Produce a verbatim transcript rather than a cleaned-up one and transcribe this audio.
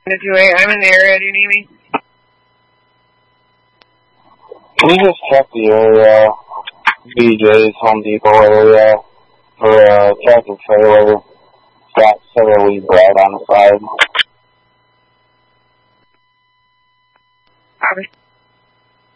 I'm in the area. Do you need me? Can you just check the area, B J's Home Depot area, for a tractor trailer, got several leaves right on the side?